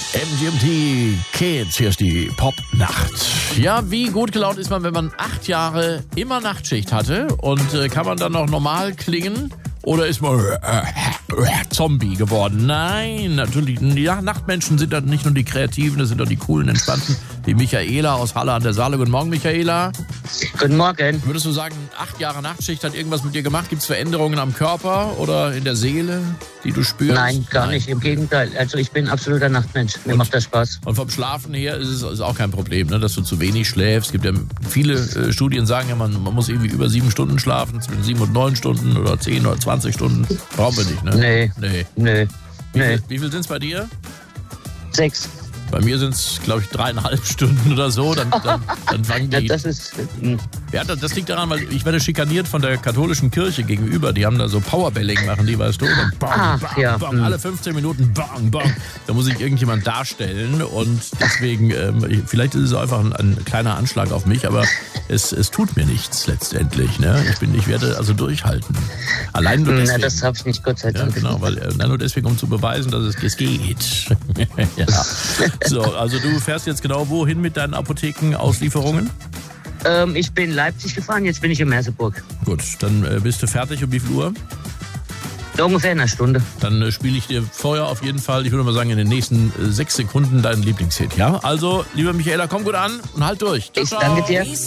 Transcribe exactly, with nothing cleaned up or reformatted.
M G M T Kids, hier ist die Pop-Nacht. Ja, wie gut gelaunt ist man, wenn man acht Jahre immer Nachtschicht hatte und äh, kann man dann noch normal klingen? Oder ist man äh, äh, Zombie geworden? Nein, natürlich. Ja, Nachtmenschen sind dann nicht nur die Kreativen, das sind doch die coolen, entspannten. Die Michaela aus Halle an der Saale. Guten Morgen, Michaela. Guten Morgen. Würdest du sagen, acht Jahre Nachtschicht hat irgendwas mit dir gemacht? Gibt es Veränderungen am Körper oder in der Seele, die du spürst? Nein, gar Nein. nicht. Im Gegenteil. Also ich bin absoluter Nachtmensch. Mir und, macht das Spaß. Und vom Schlafen her ist es ist auch kein Problem, ne, dass du zu wenig schläfst. Es gibt ja viele äh, Studien, sagen ja, man, man muss irgendwie über sieben Stunden schlafen, zwischen sieben und neun Stunden oder zehn oder zwanzig Stunden. Brauchen wir nicht, ne? Nee. Nee. Nee. Wie, nee. Viel, wie viel sind es bei dir? Sechs. Bei mir sind es, glaube ich, dreieinhalb Stunden oder so. Dann, dann, dann fangen die. Ja, das ist. Ja, das liegt daran, weil ich werde schikaniert von der katholischen Kirche gegenüber. Die haben da so Powerbelling machen, die, weißt du, und bang, Ach, bang, ja. bang, alle fünfzehn Minuten, bang, bang. Da muss ich irgendjemand darstellen und deswegen, ähm, vielleicht ist es einfach ein, ein kleiner Anschlag auf mich, aber es, es tut mir nichts letztendlich. Ne? Ich bin, ich werde also durchhalten. Allein nur deswegen. Na, das habe ich nicht, Gott sei Dank. Ja, genau, weil äh, nur deswegen, um zu beweisen, dass es, es geht. Ja. So, also du fährst jetzt genau wohin mit deinen Apothekenauslieferungen? Ähm, ich bin Leipzig gefahren, jetzt bin ich in Merseburg. Gut, dann äh, bist du fertig. Um wie viel Uhr? Ungefähr in einer Stunde. Dann äh, spiele ich dir vorher auf jeden Fall, ich würde mal sagen, in den nächsten äh, sechs Sekunden deinen Lieblingshit, ja? Also, lieber Michaela, komm gut an und halt durch. Ciao, ich danke dir.